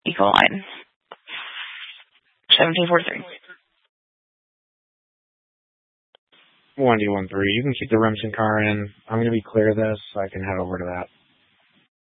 Equal line. 1743. 1D13. You can keep the Remsen car in. I'm going to be clear of this so I can head over to that.